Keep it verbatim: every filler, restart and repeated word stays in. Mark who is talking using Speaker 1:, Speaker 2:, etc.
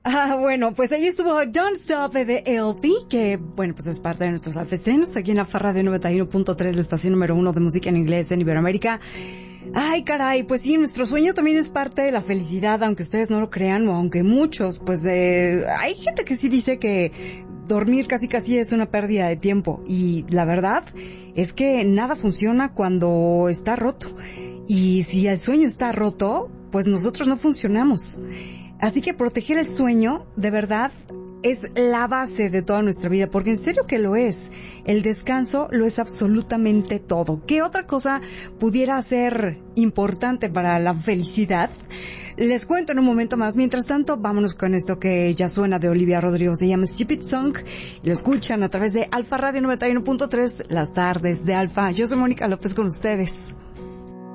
Speaker 1: Ah, bueno, pues ahí estuvo Don't Stop de L P, que, bueno, pues es parte de nuestros alfestrenos aquí en la Radio noventa y uno punto tres, la estación número uno de música en inglés en Iberoamérica. Ay, caray, pues sí, nuestro sueño también es parte de la felicidad, aunque ustedes no lo crean, o aunque muchos, pues eh, hay gente que sí dice que dormir casi casi es una pérdida de tiempo, y la verdad es que nada funciona cuando está roto, y si el sueño está roto, pues nosotros no funcionamos. Así que proteger el sueño, de verdad, es la base de toda nuestra vida, porque en serio que lo es. El descanso lo es absolutamente todo. ¿Qué otra cosa pudiera ser importante para la felicidad? Les cuento en un momento más. Mientras tanto, vámonos con esto que ya suena de Olivia Rodrigo. Se llama Stupid Song. Lo escuchan a través de Alfa Radio noventa y uno punto tres, las tardes de Alfa. Yo soy Mónica López con ustedes.